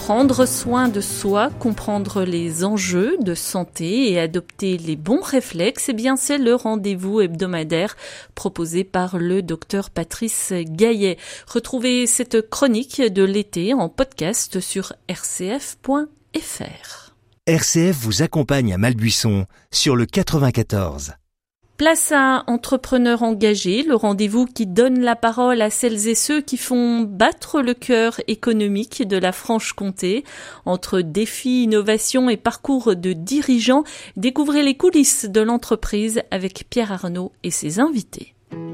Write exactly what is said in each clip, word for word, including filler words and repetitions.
Prendre soin de soi, comprendre les enjeux de santé et adopter les bons réflexes, eh bien c'est le rendez-vous hebdomadaire proposé par le docteur Patrice Gaillet. Retrouvez cette chronique de l'été en podcast sur r c f point f r. R C F vous accompagne à Malbuisson sur le quatre-vingt-quatorze. Place à Entrepreneurs engagés, le rendez-vous qui donne la parole à celles et ceux qui font battre le cœur économique de la Franche-Comté. Entre défis, innovations et parcours de dirigeants, découvrez les coulisses de l'entreprise avec Pierre Arnaud et ses invités.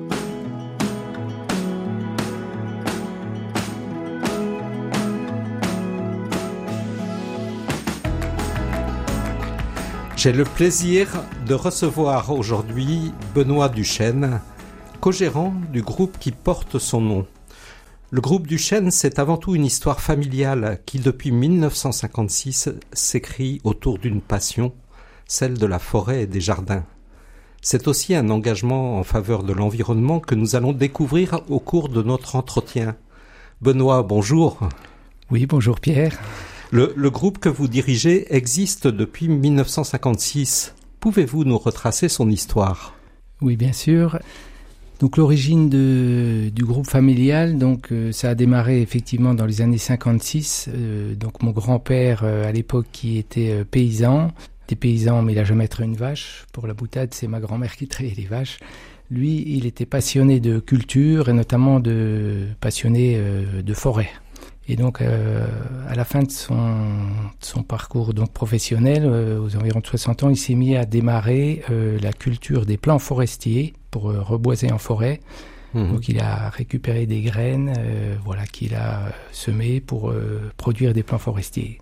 J'ai le plaisir de recevoir aujourd'hui Benoît Duchesne, co-gérant du groupe qui porte son nom. Le groupe Duchesne, c'est avant tout une histoire familiale qui, depuis mille neuf cent cinquante-six, s'écrit autour d'une passion, celle de la forêt et des jardins. C'est aussi un engagement en faveur de l'environnement que nous allons découvrir au cours de notre entretien. Benoît, bonjour. Oui, bonjour Pierre. Le, le groupe que vous dirigez existe depuis mille neuf cent cinquante-six. Pouvez-vous nous retracer son histoire ? Oui, bien sûr. Donc l'origine de, du groupe familial, donc euh, ça a démarré effectivement dans les années cinquante-six. Euh, donc mon grand-père euh, à l'époque qui était euh, paysan, des paysans mais il n'a jamais traité une vache. Pour la boutade, c'est ma grand-mère qui traitait les vaches. Lui, il était passionné de culture et notamment de passionné euh, de forêt. Et donc, euh, à la fin de son, de son parcours donc professionnel, euh, aux environs de soixante ans, il s'est mis à démarrer euh, la culture des plants forestiers pour euh, reboiser en forêt. Mmh. Donc, il a récupéré des graines, euh, voilà, qu'il a semées pour euh, produire des plants forestiers.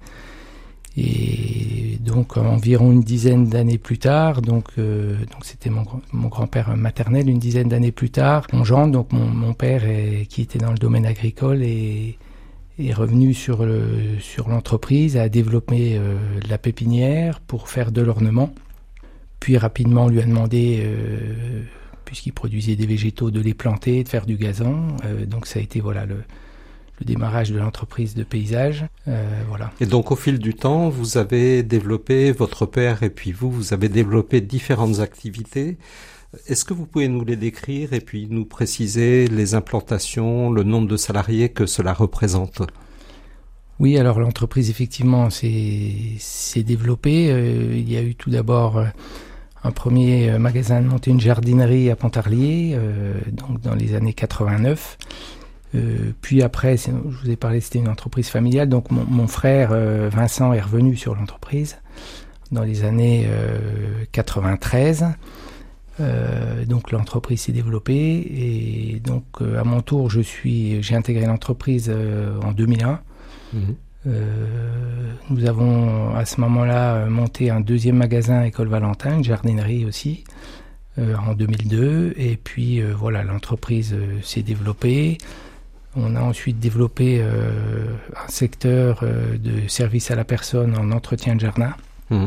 Et donc, environ une dizaine d'années plus tard, donc, euh, donc c'était mon, mon grand-père maternel, une dizaine d'années plus tard, mon gendre, donc mon, mon père, est, qui était dans le domaine agricole et est revenu sur, le, sur l'entreprise, a développé euh, la pépinière pour faire de l'ornement. Puis rapidement, on lui a demandé, euh, puisqu'il produisait des végétaux, de les planter, de faire du gazon. Euh, donc ça a été voilà, le, le démarrage de l'entreprise de paysage. Euh, voilà. Et donc au fil du temps, vous avez développé, votre père et puis vous, vous avez développé différentes activités. Est-ce que vous pouvez nous les décrire et puis nous préciser les implantations, le nombre de salariés que cela représente ? Oui, alors l'entreprise effectivement s'est, s'est développée. Euh, il y a eu tout d'abord euh, un premier magasin de monter une jardinerie à Pontarlier, euh, donc dans les années quatre-vingt-neuf. Euh, puis après, je vous ai parlé, c'était une entreprise familiale. Donc mon, mon frère euh, Vincent est revenu sur l'entreprise dans les années euh, quatre-vingt-treize. Euh, donc l'entreprise s'est développée et donc euh, à mon tour je suis j'ai intégré l'entreprise euh, en deux mille un. Mmh. Euh, nous avons à ce moment-là monté un deuxième magasin École Valentin, une jardinerie aussi euh, en deux mille deux et puis euh, voilà l'entreprise euh, s'est développée. On a ensuite développé euh, un secteur euh, de service à la personne en entretien de jardin. Mmh.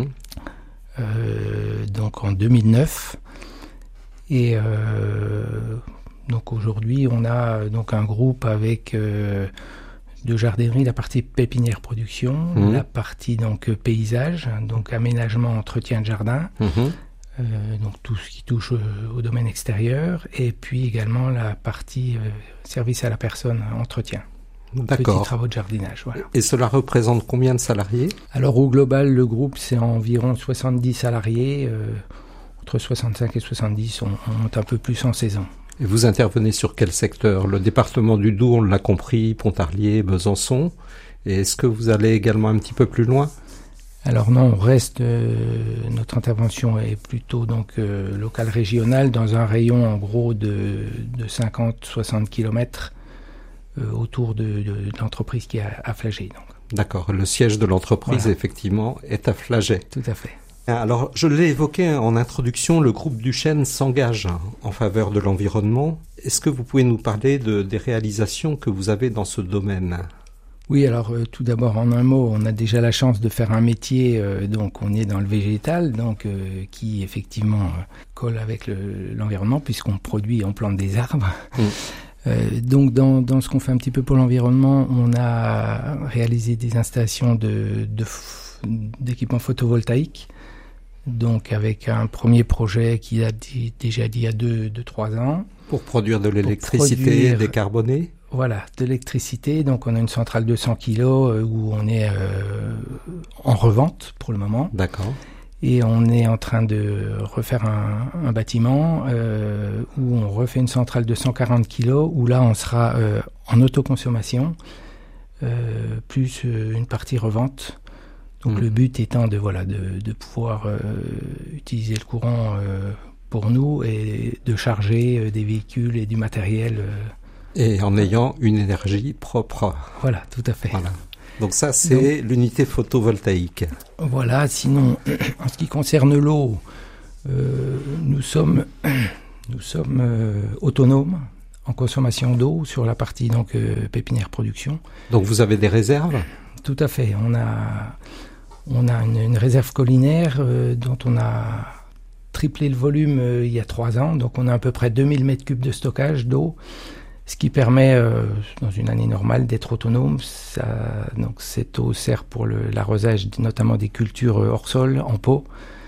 Euh, donc en deux mille neuf. Et euh, donc aujourd'hui, on a donc un groupe avec euh, de jardinerie, la partie pépinière production, mmh. la partie donc paysage, donc aménagement, entretien de jardin, mmh. euh, donc tout ce qui touche au, au domaine extérieur, et puis également la partie euh, service à la personne, entretien. D'accord. Petits travaux de jardinage, voilà. Et cela représente combien de salariés ? Alors au global, le groupe, c'est environ soixante-dix salariés. Euh, entre soixante-cinq et soixante-dix, on, on monte un peu plus en saison. Et vous intervenez sur quel secteur ? Le département du Doubs, on l'a compris, Pontarlier, Besançon. Et est-ce que vous allez également un petit peu plus loin ? Alors non, on reste, euh, notre intervention est plutôt donc euh, locale régionale dans un rayon en gros de, de cinquante à soixante kilomètres euh, autour de, de, de l'entreprise qui est à, à Flagey. Donc. D'accord, le siège de l'entreprise voilà. effectivement est à Flagey. Tout à fait. Alors, je l'ai évoqué en introduction, le groupe Duchesne s'engage en faveur de l'environnement. Est-ce que vous pouvez nous parler de, des réalisations que vous avez dans ce domaine ? Oui, alors euh, tout d'abord en un mot, on a déjà la chance de faire un métier, euh, donc on est dans le végétal, donc euh, qui effectivement euh, colle avec le, l'environnement puisqu'on produit, on plante des arbres. Mmh. Euh, donc dans, dans ce qu'on fait un petit peu pour l'environnement, on a réalisé des installations de, de, d'équipements photovoltaïques. Donc avec un premier projet qui a dit, déjà d'il y a deux, deux, trois ans. Pour produire de l'électricité produire, décarbonée. Voilà, de l'électricité. Donc on a une centrale de cent kilos où on est euh, en revente pour le moment. D'accord. Et on est en train de refaire un, un bâtiment euh, où on refait une centrale de cent quarante kilos, où là on sera euh, en autoconsommation, euh, plus euh, une partie revente. Donc mmh. le but étant de, voilà, de, de pouvoir euh, utiliser le courant euh, pour nous et de charger euh, des véhicules et du matériel. Euh, et en ayant une énergie propre. Voilà, tout à fait. Voilà. Donc ça, c'est Donc, l'unité photovoltaïque. Voilà, sinon, en ce qui concerne l'eau, euh, nous sommes, nous sommes euh, autonomes en consommation d'eau sur la partie donc, euh, pépinière production. Donc vous avez des réserves ? Tout à fait. On a, on a une, une réserve collinaire euh, dont on a triplé le volume euh, il y a trois ans. Donc on a à peu près deux mille mètres cubes de stockage d'eau. Ce qui permet, euh, dans une année normale, d'être autonome. Ça, donc cette eau sert pour le, l'arrosage, notamment des cultures hors sol, en pot.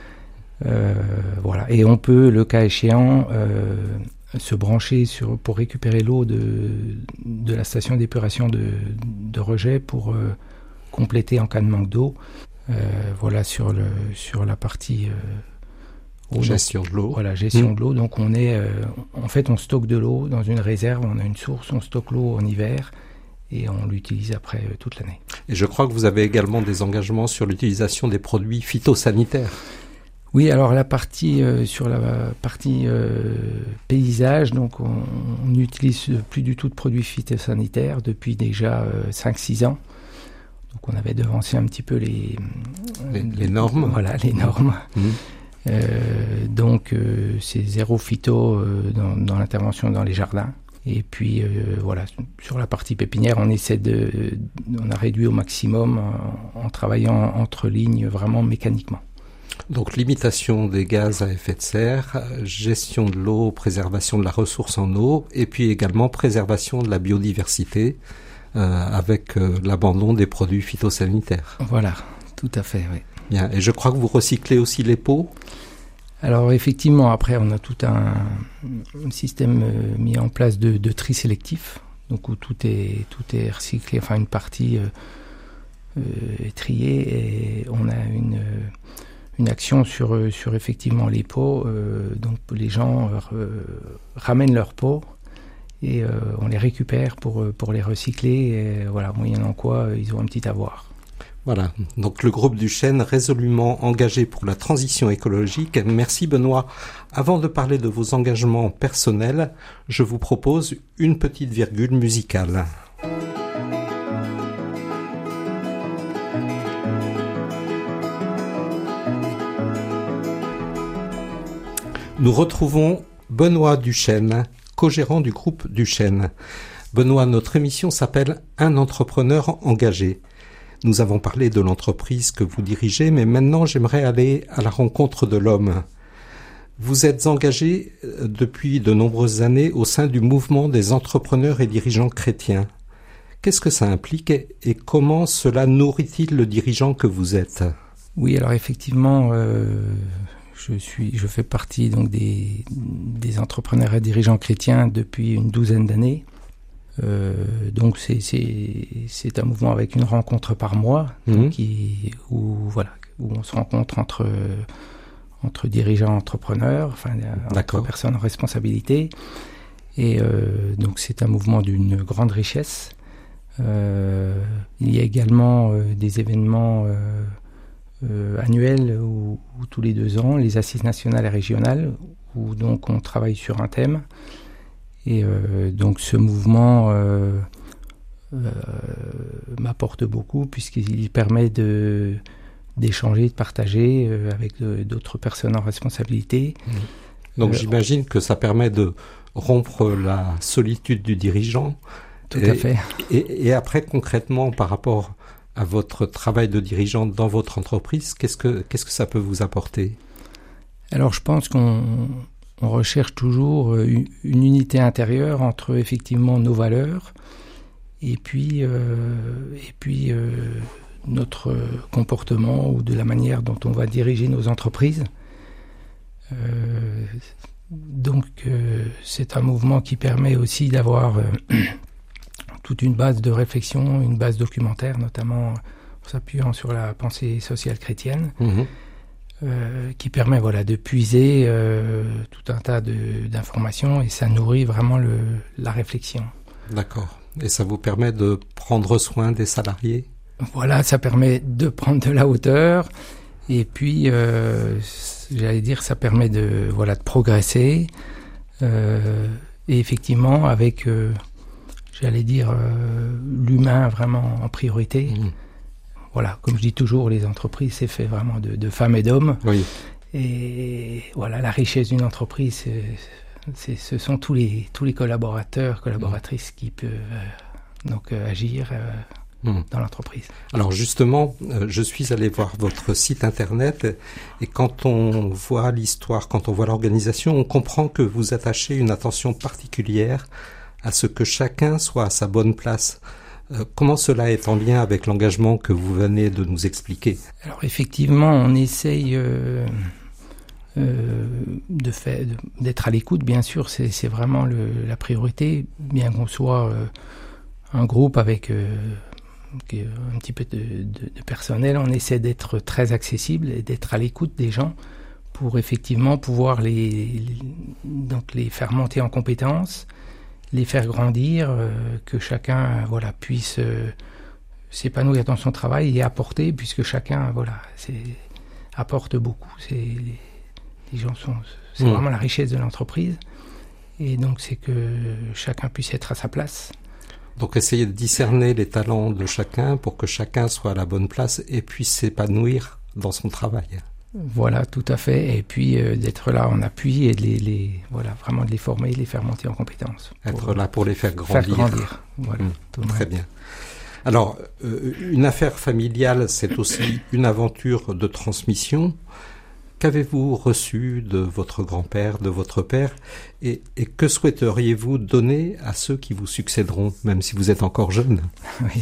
Euh, voilà. Et on peut, le cas échéant, euh, se brancher sur, pour récupérer l'eau de, de la station d'épuration de, de rejet pour euh, compléter en cas de manque d'eau. Euh, voilà, sur, le, sur la partie... Euh, Eau, gestion de l'eau. Voilà, gestion mmh. de l'eau. Donc on est, euh, en fait, on stocke de l'eau dans une réserve. On a une source, on stocke l'eau en hiver et on l'utilise après euh, toute l'année. Et je crois que vous avez également des engagements sur l'utilisation des produits phytosanitaires. Oui, alors la partie euh, sur la partie euh, paysage, donc on n'utilise plus du tout de produits phytosanitaires depuis déjà euh, cinq six ans. Donc on avait devancé un petit peu les les, les normes. Voilà, les normes. Mmh. Euh, donc euh, c'est zéro phyto euh, dans, dans l'intervention dans les jardins. Et puis euh, voilà, sur la partie pépinière, on essaie de, on a réduit au maximum en, en travaillant entre lignes vraiment mécaniquement. Donc limitation des gaz à effet de serre, gestion de l'eau, préservation de la ressource en eau, et puis également préservation de la biodiversité euh, avec euh, l'abandon des produits phytosanitaires. Voilà, tout à fait, oui. Bien. Et je crois que vous recyclez aussi les pots ? Alors effectivement, après on a tout un, un système euh, mis en place de, de tri sélectif, donc où tout est, tout est recyclé, enfin une partie euh, euh, est triée et on a une, une action sur, sur effectivement les pots. Euh, donc les gens euh, ramènent leurs pots et euh, on les récupère pour, pour les recycler, et voilà, moyennant quoi ils ont un petit avoir. Voilà, donc le groupe du Chêne résolument engagé pour la transition écologique. Merci Benoît. Avant de parler de vos engagements personnels, je vous propose une petite virgule musicale. Nous retrouvons Benoît Duchesne, co-gérant du groupe du Chêne. Benoît, notre émission s'appelle « Un entrepreneur engagé ». Nous avons parlé de l'entreprise que vous dirigez, mais maintenant j'aimerais aller à la rencontre de l'homme. Vous êtes engagé depuis de nombreuses années au sein du mouvement des entrepreneurs et dirigeants chrétiens. Qu'est-ce que ça implique et comment cela nourrit-il le dirigeant que vous êtes ? Oui, alors effectivement, euh, je suis, je fais partie donc des, des entrepreneurs et dirigeants chrétiens depuis une douzaine d'années. Euh, donc c'est, c'est, c'est un mouvement avec une rencontre par mois, mmh. donc qui, où, voilà, où on se rencontre entre, entre dirigeants entrepreneurs, enfin, entre personnes en responsabilité. Et euh, donc c'est un mouvement d'une grande richesse. Euh, il y a également euh, des événements euh, euh, annuels où, où tous les deux ans, les assises nationales et régionales, où donc on travaille sur un thème. Et euh, donc ce mouvement euh, euh, m'apporte beaucoup puisqu'il permet de, d'échanger, de partager euh, avec de, d'autres personnes en responsabilité. Mmh. Donc euh, j'imagine que ça permet de rompre la solitude du dirigeant. Tout et, à fait. Et, et après, concrètement, par rapport à votre travail de dirigeant dans votre entreprise, qu'est-ce que, qu'est-ce que ça peut vous apporter ? Alors je pense qu'on... on recherche toujours une, une unité intérieure entre effectivement nos valeurs et puis, euh, et puis euh, notre comportement ou de la manière dont on va diriger nos entreprises. Euh, donc euh, c'est un mouvement qui permet aussi d'avoir euh, toute une base de réflexion, une base documentaire, notamment en s'appuyant sur la pensée sociale chrétienne, mmh. euh, qui permet voilà, de puiser euh, tout un tas de, d'informations et ça nourrit vraiment le, la réflexion. D'accord. Et ça vous permet de prendre soin des salariés ? Voilà, ça permet de prendre de la hauteur et puis, euh, j'allais dire, ça permet de, voilà, de progresser euh, et effectivement avec... Euh, j'allais dire, euh, l'humain vraiment en priorité. Mmh. Voilà, comme je dis toujours, les entreprises, c'est fait vraiment de, de femmes et d'hommes. Oui. Et voilà, la richesse d'une entreprise, c'est, c'est, ce sont tous les, tous les collaborateurs, collaboratrices mmh. qui peuvent euh, donc, euh, agir euh, mmh. dans l'entreprise. Alors justement, euh, je suis allé voir votre site internet et quand on voit l'histoire, quand on voit l'organisation, on comprend que vous attachez une attention particulière à ce que chacun soit à sa bonne place. Euh, comment cela est en lien avec l'engagement que vous venez de nous expliquer ? Alors effectivement, on essaye euh, euh, de faire, de, d'être à l'écoute, bien sûr, c'est, c'est vraiment le, la priorité, bien qu'on soit euh, un groupe avec euh, un petit peu de, de, de personnel, on essaie d'être très accessible et d'être à l'écoute des gens pour effectivement pouvoir les, les, donc les faire monter en compétences, les faire grandir, euh, que chacun voilà, puisse euh, s'épanouir dans son travail et apporter, puisque chacun voilà, c'est, apporte beaucoup. C'est, les, les gens sont, c'est mmh. vraiment la richesse de l'entreprise. Et donc, c'est que chacun puisse être à sa place. Donc, essayer de discerner les talents de chacun pour que chacun soit à la bonne place et puisse s'épanouir dans son travail. Voilà, tout à fait. Et puis euh, d'être là en appui et de les, les, voilà, vraiment de les former, de les faire monter en compétences. Être là pour les faire grandir. Faire grandir. Voilà, mmh, tout très bien. Alors, euh, une affaire familiale, c'est aussi une aventure de transmission. Qu'avez-vous reçu de votre grand-père, de votre père, et, et que souhaiteriez-vous donner à ceux qui vous succéderont, même si vous êtes encore jeune ? Oui.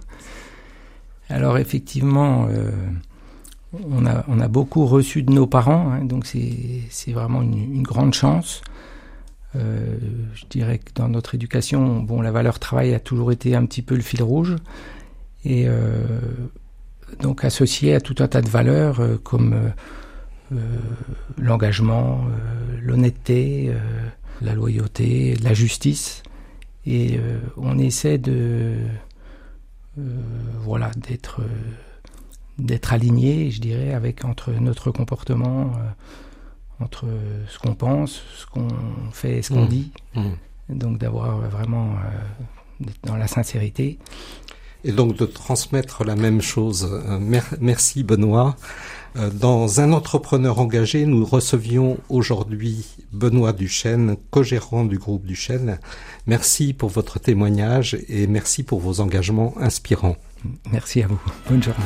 Alors effectivement... Euh, On a, on a beaucoup reçu de nos parents, hein, donc c'est, c'est vraiment une, une grande chance. Euh, je dirais que dans notre éducation, bon, la valeur travail a toujours été un petit peu le fil rouge, et euh, donc associé à tout un tas de valeurs euh, comme euh, euh, l'engagement, euh, l'honnêteté, euh, la loyauté, la justice, et euh, on essaie de, euh, voilà, d'être euh, d'être aligné, je dirais, avec entre notre comportement, euh, entre ce qu'on pense, ce qu'on fait et ce qu'on mmh. dit. Mmh. Donc d'avoir vraiment euh, d'être dans la sincérité. Et donc de transmettre la même chose. Euh, mer- merci Benoît. Euh, dans Un entrepreneur engagé, nous recevions aujourd'hui Benoît Duchesne, co-gérant du groupe Duchesne. Merci pour votre témoignage et merci pour vos engagements inspirants. Merci à vous. Bonne journée.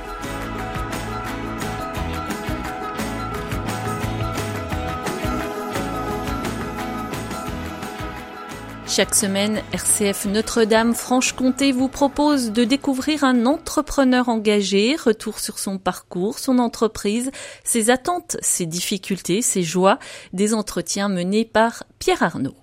Chaque semaine, R C F Notre-Dame Franche-Comté vous propose de découvrir un entrepreneur engagé, retour sur son parcours, son entreprise, ses attentes, ses difficultés, ses joies, des entretiens menés par Pierre Arnaud.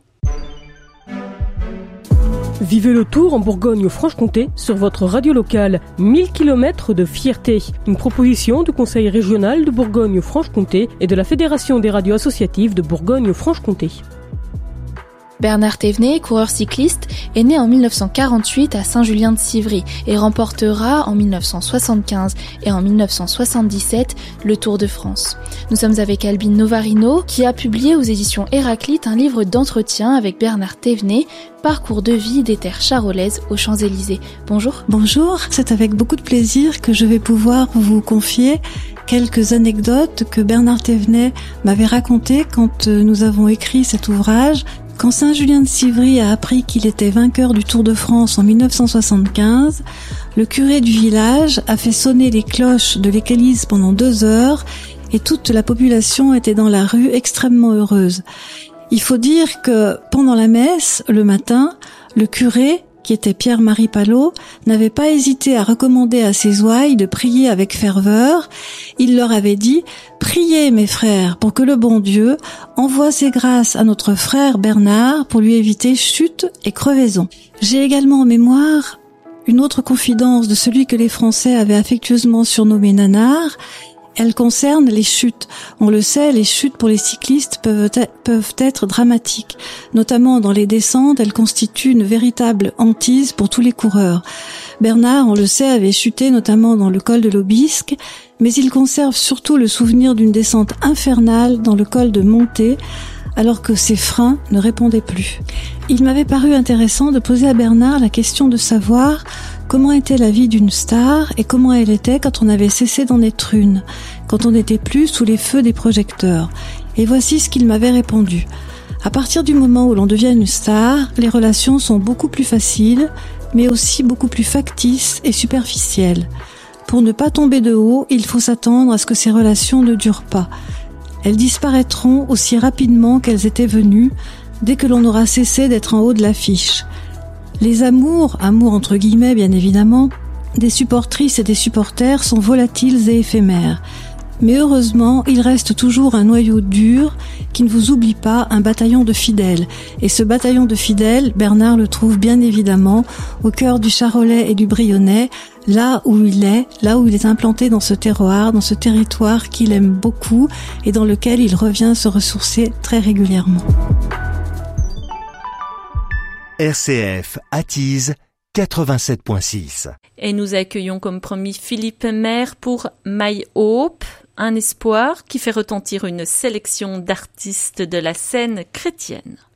Vivez le tour en Bourgogne-Franche-Comté sur votre radio locale. mille kilomètres de fierté. Une proposition du Conseil régional de Bourgogne-Franche-Comté et de la Fédération des radios associatives de Bourgogne-Franche-Comté. Bernard Thévenet, coureur cycliste, est né en dix-neuf cent quarante-huit à Saint-Julien-de-Civry et remportera en dix-neuf cent soixante-quinze et en dix-neuf cent soixante-dix-sept le Tour de France. Nous sommes avec Albine Novarino qui a publié aux éditions Héraclite un livre d'entretien avec Bernard Thévenet, Parcours de vie des terres charolaises aux Champs-Élysées. Bonjour. Bonjour, c'est avec beaucoup de plaisir que je vais pouvoir vous confier quelques anecdotes que Bernard Thévenet m'avait racontées quand nous avons écrit cet ouvrage. Quand Saint-Julien-de-Civry a appris qu'il était vainqueur du Tour de France en dix-neuf cent soixante-quinze, le curé du village a fait sonner les cloches de l'église pendant deux heures et toute la population était dans la rue extrêmement heureuse. Il faut dire que pendant la messe, le matin, le curé, qui était Pierre-Marie Palot, n'avait pas hésité à recommander à ses ouailles de prier avec ferveur. Il leur avait dit « Priez, mes frères, pour que le bon Dieu envoie ses grâces à notre frère Bernard pour lui éviter chute et crevaison. » J'ai également en mémoire une autre confidence de celui que les Français avaient affectueusement surnommé Nanard. Elle concerne les chutes. On le sait, les chutes pour les cyclistes peuvent être, peuvent être dramatiques. Notamment dans les descentes, elles constituent une véritable hantise pour tous les coureurs. Bernard, on le sait, avait chuté notamment dans le col de l'Aubisque, mais il conserve surtout le souvenir d'une descente infernale dans le col de Monté, alors que ses freins ne répondaient plus. Il m'avait paru intéressant de poser à Bernard la question de savoir comment était la vie d'une star et comment elle était quand on avait cessé d'en être une, quand on n'était plus sous les feux des projecteurs. Et voici ce qu'il m'avait répondu. À partir du moment où l'on devient une star, les relations sont beaucoup plus faciles, mais aussi beaucoup plus factices et superficielles. Pour ne pas tomber de haut, il faut s'attendre à ce que ces relations ne durent pas. Elles disparaîtront aussi rapidement qu'elles étaient venues, dès que l'on aura cessé d'être en haut de l'affiche. Les amours, amours entre guillemets bien évidemment, des supportrices et des supporters sont volatiles et éphémères. Mais heureusement, il reste toujours un noyau dur qui ne vous oublie pas, un bataillon de fidèles. Et ce bataillon de fidèles, Bernard le trouve bien évidemment au cœur du Charolais et du Brionnais, là où il est, là où il est implanté dans ce terroir, dans ce territoire qu'il aime beaucoup et dans lequel il revient se ressourcer très régulièrement. R C F attise quatre-vingt-sept virgule six. Et nous accueillons comme promis Philippe Maire pour My Hope, un espoir qui fait retentir une sélection d'artistes de la scène chrétienne.